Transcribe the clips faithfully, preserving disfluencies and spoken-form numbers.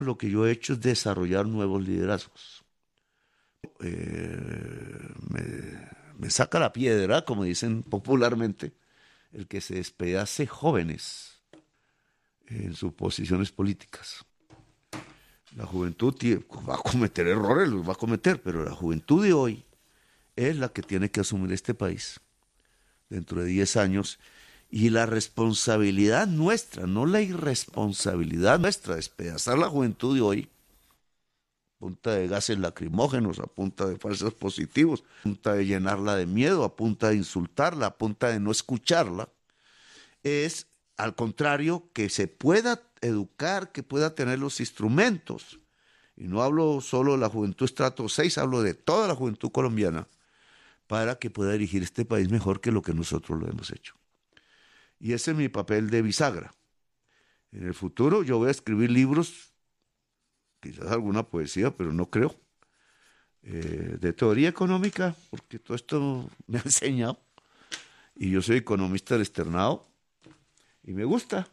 lo que yo he hecho es desarrollar nuevos liderazgos. Eh, me, me saca la piedra, como dicen popularmente, el que se despedace jóvenes en sus posiciones políticas. La juventud tiene, va a cometer errores, los va a cometer, pero la juventud de hoy es la que tiene que asumir este país dentro de diez años, y la responsabilidad nuestra, no la irresponsabilidad nuestra, despedazar la juventud de hoy, a punta de gases lacrimógenos, a punta de falsos positivos, a punta de llenarla de miedo, a punta de insultarla, a punta de no escucharla, es al contrario, que se pueda educar, que pueda tener los instrumentos. Y no hablo solo de la juventud estrato seis, hablo de toda la juventud colombiana, para que pueda dirigir este país mejor que lo que nosotros lo hemos hecho. Y ese es mi papel de bisagra. En el futuro yo voy a escribir libros, quizás alguna poesía, pero no creo, eh, de teoría económica, porque todo esto me ha enseñado. Y yo soy economista del externado, y me gusta.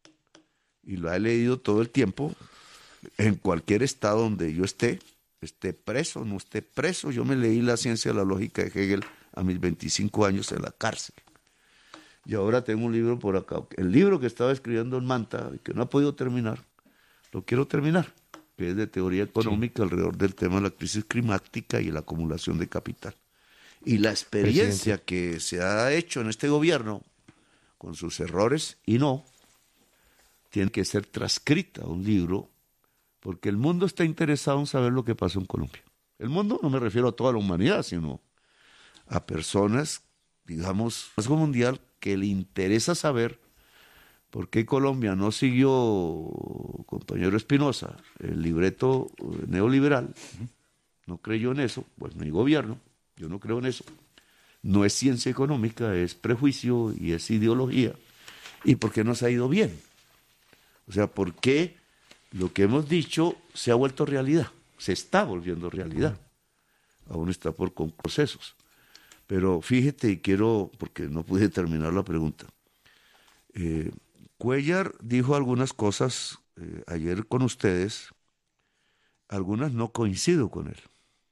Y lo he leído todo el tiempo, en cualquier estado donde yo esté, esté preso, no esté preso. Yo me leí La ciencia de la lógica de Hegel a mis veinticinco años en la cárcel. Y ahora tengo un libro por acá, el libro que estaba escribiendo en Manta, y que no ha podido terminar, lo quiero terminar, que es de teoría económica, sí, alrededor del tema de la crisis climática y la acumulación de capital. Y la experiencia Presidente. que se ha hecho en este gobierno, con sus errores y no, tiene que ser transcrita a un libro, porque el mundo está interesado en saber lo que pasó en Colombia. El mundo, no me refiero a toda la humanidad, sino a personas, digamos, algo mundial, que le interesa saber por qué Colombia no siguió, compañero Espinosa, el libreto neoliberal, no creyó en eso, pues mi gobierno, yo no creo en eso. No es ciencia económica, es prejuicio y es ideología. ¿Y por qué nos ha ido bien? O sea, ¿por qué lo que hemos dicho se ha vuelto realidad? Se está volviendo realidad. Aún está por con procesos. Pero fíjate, y quiero, porque no pude terminar la pregunta. Eh, Cuéllar dijo algunas cosas eh, ayer con ustedes, algunas no coincido con él.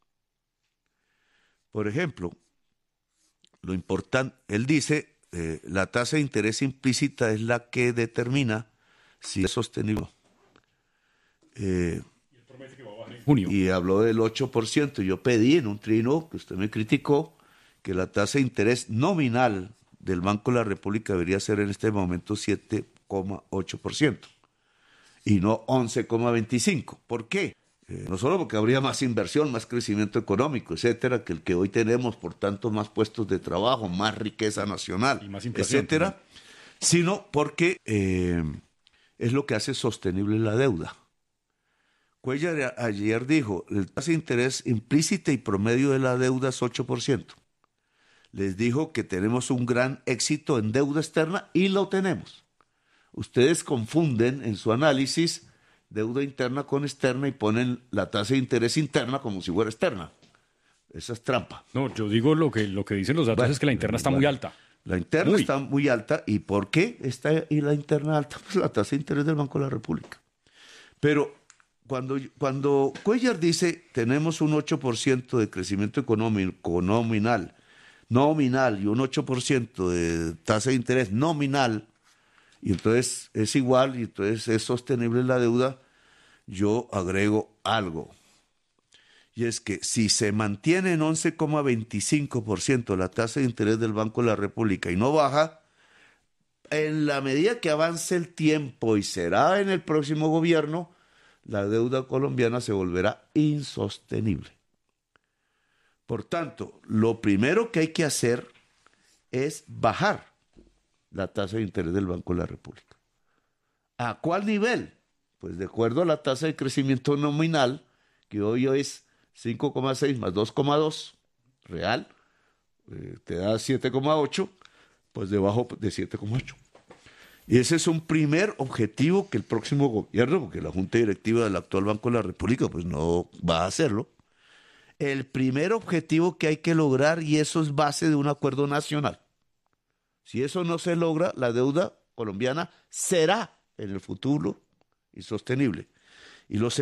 Por ejemplo, lo importante, él dice, eh, la tasa de interés implícita es la que determina si es sostenible. Eh, Junio. Y habló del ocho por ciento. Yo pedí en un trino, que usted me criticó, que la tasa de interés nominal del Banco de la República debería ser en este momento siete coma ocho por ciento y no once coma veinticinco por ciento. ¿Por qué? Eh, no solo porque habría más inversión, más crecimiento económico, etcétera, que el que hoy tenemos, por tanto, más puestos de trabajo, más riqueza nacional, y más inflación, etcétera, también. Sino porque eh, es lo que hace sostenible la deuda. Cuéllar ayer dijo, el tasa de interés implícita y promedio de la deuda es ocho por ciento. Les dijo que tenemos un gran éxito en deuda externa y lo tenemos. Ustedes confunden en su análisis deuda interna con externa y ponen la tasa de interés interna como si fuera externa. Esa es trampa. No, yo digo lo que, lo que dicen los datos bueno, es que la interna está bueno, muy alta. La interna muy. está muy alta. ¿Y por qué está y la interna alta? Pues la tasa de interés del Banco de la República. Pero cuando, cuando Cuéllar dice tenemos un ocho por ciento de crecimiento económico nominal, nominal y un ocho por ciento de tasa de interés nominal, y entonces es igual y entonces es sostenible la deuda, yo agrego algo. Y es que si se mantiene en once coma veinticinco por ciento la tasa de interés del Banco de la República y no baja, en la medida que avance el tiempo y será en el próximo gobierno, la deuda colombiana se volverá insostenible. Por tanto, lo primero que hay que hacer es bajar la tasa de interés del Banco de la República. ¿A cuál nivel? Pues de acuerdo a la tasa de crecimiento nominal, que hoy es cinco coma seis más dos coma dos real, eh, te da siete coma ocho, pues debajo de siete coma ocho. Y ese es un primer objetivo que el próximo gobierno, porque la Junta Directiva del actual Banco de la República pues no va a hacerlo, el primer objetivo que hay que lograr, y eso es base de un acuerdo nacional. Si eso no se logra, la deuda colombiana será en el futuro insostenible. Y lo